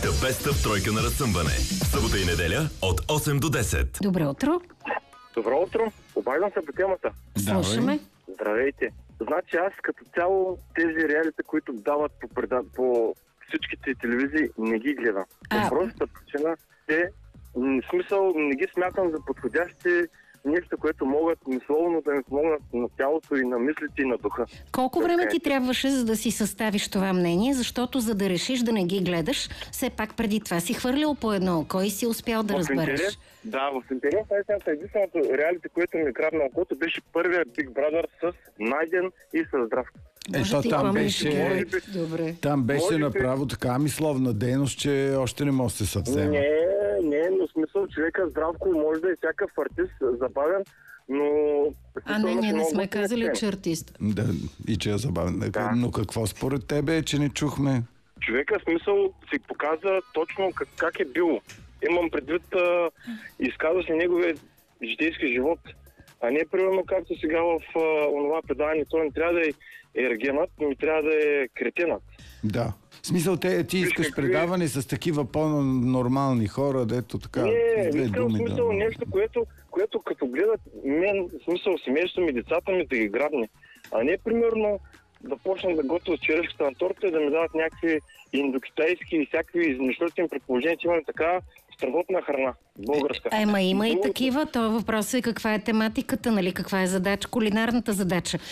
The Best of тройка на разсъмване. Събота и неделя от 8 до 10. Добро утро. Добро утро. Обаждам се по темата. Слушаме. Здравейте. Значи аз като цяло тези реалити, които дават по всичките телевизии, не ги гледам. По простата причина, в смисъл не ги смятам за подходящи нещо, което могат мисловно да ми помогнат на тялото и на мислите и на духа. Колко време ти трябваше, за да си съставиш това мнение? Защото за да решиш да не ги гледаш, все пак преди това си хвърлял по едно око и си успял да разбереш. В интерес на единственото реалити, което ми грабна окото, беше първият Big Brother с Найден и с Здравко. Там беше направо така мисловна дейност, че още не може да се съвзема. Не, но в смисъл човека Здравко може да е всякакъв артист, забавен, но... ние не сме казали, че артист. Да, и че е забавен. Да. Но какво според тебе е, че не чухме? Човека в смисъл си показа точно как е било. Имам предвид, изказва се неговия житейски живот. А не примерно както сега в онова предаване, той не трябва да е ергенът, но трябва да е кретенът. Да. В смисъл, ти искаш предаване с такива по-нормални хора, дето така... Не, искам в смисъл нещо, което като гледат мен, в смисъл семейството ми, децата ми да ги грабне. А не примерно да почнат да готвят черешката на торта и да ми дават някакви индокитайски и всякакви измишлятини предположения, че имаме така страхотна храна, българска. Има и такива. Това въпрос е каква е тематиката, нали? Каква е задача, кулинарната задача.